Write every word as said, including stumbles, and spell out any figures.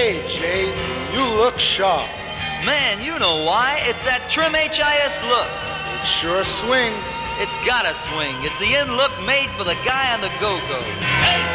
Hey, Jay, you look sharp. Man, you know why. It's that Trim H I S look. It sure swings. It's gotta swing. It's the in look made for the guy on the go-go.